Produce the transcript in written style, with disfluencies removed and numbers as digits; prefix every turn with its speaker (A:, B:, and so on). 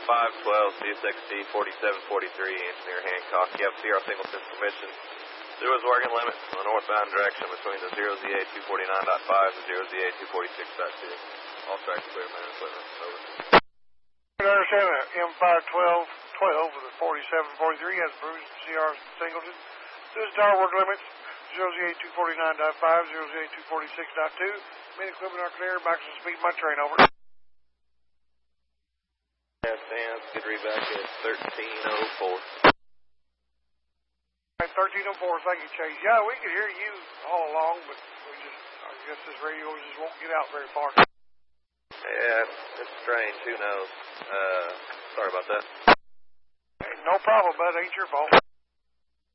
A: M512, CSXT 4743, Engineer Hancock. You have Sierra Singleton permission. Through his working limit on the northbound direction between the 0ZA 249.5 and 0ZA 246.2. All tracks clear, man. Equipment, over.
B: I understand that M512 with the 4743 has Bruce Sierra Singleton. This is our work limits 0ZA 249.5, 0ZA 246.2. Main equipment are clear. Maximum speed, my train over.
A: Sam, good readback at 1304.
B: 1304, thank you, Chase. Yeah, we could hear you all along, but I guess this radio just won't get out very far.
A: Yeah, it's strange. Who knows? Sorry about that.
B: Hey, no problem, bud. Ain't your fault.